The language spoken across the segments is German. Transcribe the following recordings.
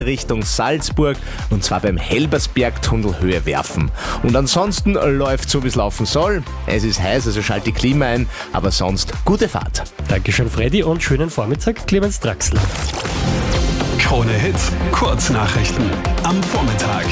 Richtung Salzburg und zwar beim Helbersbergtunnel Höhe Werfen. Und ansonsten läuft so, wie es laufen soll. Es ist heiß, also schalt die Klima ein, aber sonst gute Fahrt. Dankeschön, Freddy, und schönen Vormittag, Clemens Draxler. Krone Hits, Kurznachrichten am Vormittag.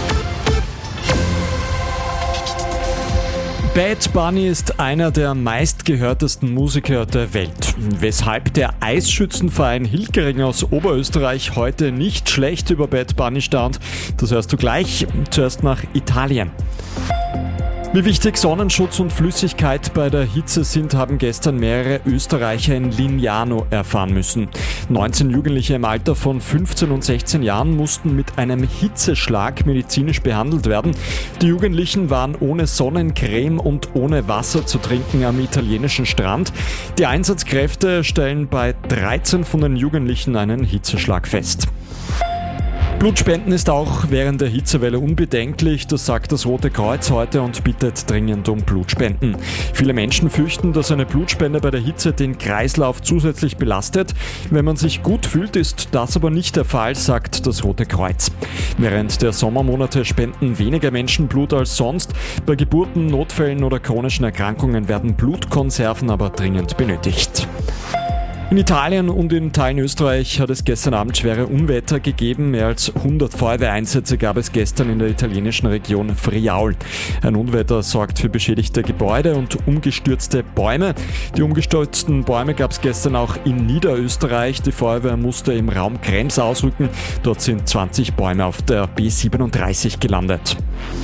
Bad Bunny ist einer der meistgehörtesten Musiker der Welt. Weshalb der Eisschützenverein Hilgering aus Oberösterreich heute nicht schlecht über Bad Bunny stand, das hörst du gleich. Zuerst nach Italien. Wie wichtig Sonnenschutz und Flüssigkeit bei der Hitze sind, haben gestern mehrere Österreicher in Lignano erfahren müssen. 19 Jugendliche im Alter von 15 und 16 Jahren mussten mit einem Hitzeschlag medizinisch behandelt werden. Die Jugendlichen waren ohne Sonnencreme und ohne Wasser zu trinken am italienischen Strand. Die Einsatzkräfte stellen bei 13 von den Jugendlichen einen Hitzeschlag fest. Blutspenden ist auch während der Hitzewelle unbedenklich, das sagt das Rote Kreuz heute und bittet dringend um Blutspenden. Viele Menschen fürchten, dass eine Blutspende bei der Hitze den Kreislauf zusätzlich belastet. Wenn man sich gut fühlt, ist das aber nicht der Fall, sagt das Rote Kreuz. Während der Sommermonate spenden weniger Menschen Blut als sonst. Bei Geburten, Notfällen oder chronischen Erkrankungen werden Blutkonserven aber dringend benötigt. In Italien und in Teilen Österreich hat es gestern Abend schwere Unwetter gegeben. Mehr als 100 Feuerwehreinsätze gab es gestern in der italienischen Region Friaul. Ein Unwetter sorgt für beschädigte Gebäude und umgestürzte Bäume. Die umgestürzten Bäume gab es gestern auch in Niederösterreich. Die Feuerwehr musste im Raum Krems ausrücken. Dort sind 20 Bäume auf der B37 gelandet.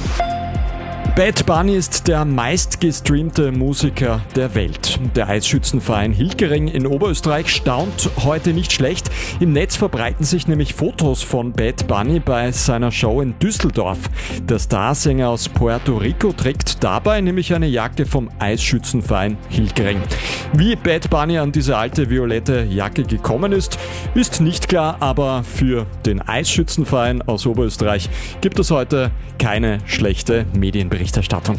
Bad Bunny ist der meistgestreamte Musiker der Welt. Der Eisschützenverein Hilgering in Oberösterreich staunt heute nicht schlecht. Im Netz verbreiten sich nämlich Fotos von Bad Bunny bei seiner Show in Düsseldorf. Der Starsänger aus Puerto Rico trägt dabei nämlich eine Jacke vom Eisschützenverein Hilgering. Wie Bad Bunny an diese alte violette Jacke gekommen ist nicht klar, aber für den Eisschützenverein aus Oberösterreich gibt es heute keine schlechte Medienberichterstattung.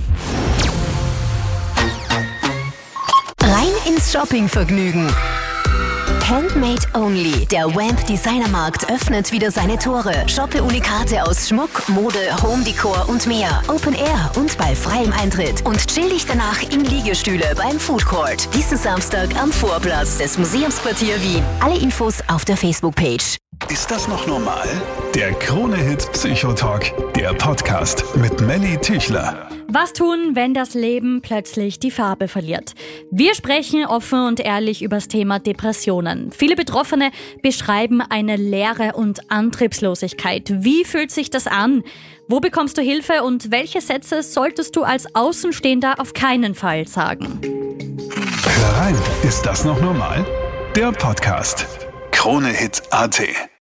Rein ins Shoppingvergnügen. Handmade Only. Der Wamp Designermarkt öffnet wieder seine Tore. Shoppe Unikate aus Schmuck, Mode, Home-Decor und mehr. Open Air und bei freiem Eintritt. Und chill dich danach in Liegestühle beim Food Court. Diesen Samstag am Vorplatz des Museumsquartier Wien. Alle Infos auf der Facebook-Page. Ist das noch normal? Der Krone Hits Psychotalk, der Podcast mit Melly Tüchler. Was tun, wenn das Leben plötzlich die Farbe verliert? Wir sprechen offen und ehrlich über das Thema Depressionen. Viele Betroffene beschreiben eine Leere und Antriebslosigkeit. Wie fühlt sich das an? Wo bekommst du Hilfe und welche Sätze solltest du als Außenstehender auf keinen Fall sagen? Hör rein, ist das noch normal? Der Podcast. Krone Hits AT.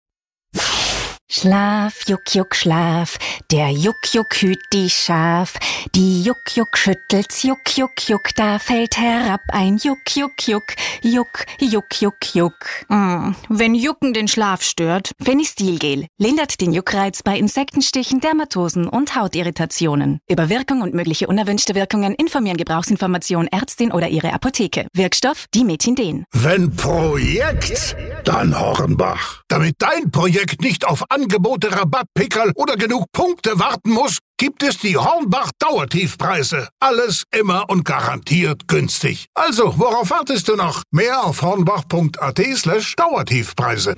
Schlaf, Juck, Juck, Schlaf, der Juck, Juck hüt die Schaf. Die Juck, Juck schüttelt's, Juck, Juck, Juck, da fällt herab ein Juck, Juck, Juck, Juck, Juck, Juck, Juck. Wenn Jucken den Schlaf stört, Fenistilgel lindert den Juckreiz bei Insektenstichen, Dermatosen und Hautirritationen. Über Wirkung und mögliche unerwünschte Wirkungen informieren Gebrauchsinformation Ärztin oder ihre Apotheke. Wirkstoff Dimethinden. Wenn Projekt, dann Hornbach. Damit dein Projekt nicht auf Angebote, Rabatt, Pickerl oder genug Punkte warten muss, gibt es die Hornbach Dauertiefpreise. Alles immer und garantiert günstig. Also, worauf wartest du noch? Mehr auf hornbach.at/Dauertiefpreise.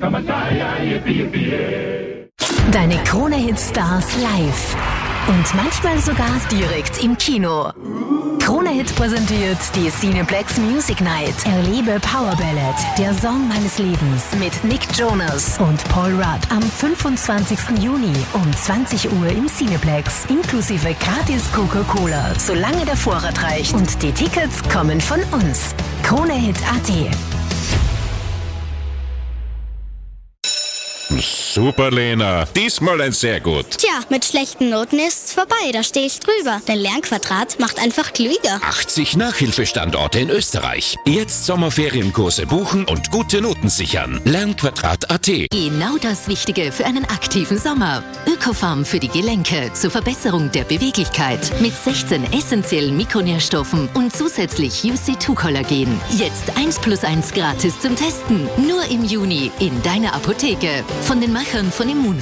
Deine Krone-Hit-Stars live. Und manchmal sogar direkt im Kino. Krone-Hit präsentiert die Cineplex Music Night. Erlebe Power Ballad, der Song meines Lebens mit Nick Jonas und Paul Rudd am 25. Juni um 20 Uhr im Cineplex. Inklusive gratis Coca-Cola, solange der Vorrat reicht. Und die Tickets kommen von uns. Krone-Hit.at. Super, Lena. Diesmal ein sehr gut. Tja, mit schlechten Noten ist's vorbei, da stehe ich drüber. Dein Lernquadrat macht einfach klüger. 80 Nachhilfestandorte in Österreich. Jetzt Sommerferienkurse buchen und gute Noten sichern. Lernquadrat.at. Genau das Wichtige für einen aktiven Sommer. Ökofarm für die Gelenke zur Verbesserung der Beweglichkeit. Mit 16 essentiellen Mikronährstoffen und zusätzlich UC2-Kollagen. Jetzt 1+1 gratis zum Testen. Nur im Juni in deiner Apotheke. von den Machern von Immun